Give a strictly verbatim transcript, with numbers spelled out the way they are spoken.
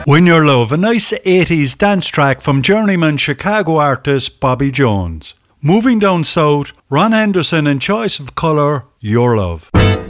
Win Your Love, a nice eighties dance track from journeyman Chicago artist Bobby Jones. Moving down south, Ron Henderson and Choice of Colour, Your Love.